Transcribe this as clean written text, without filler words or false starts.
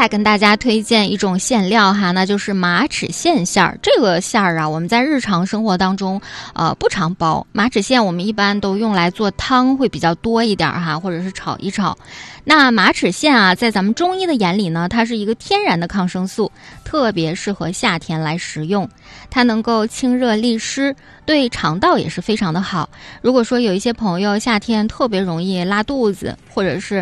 来跟大家推荐一种馅料哈，那就是马齿苋馅儿。这个馅儿啊，我们在日常生活当中不常包。马齿苋我们一般都用来做汤会比较多一点哈，或者是炒一炒。那马齿苋啊，在咱们中医的眼里呢，它是一个天然的抗生素，特别适合夏天来食用。它能够清热利湿，对肠道也是非常的好。如果说有一些朋友夏天特别容易拉肚子，或者是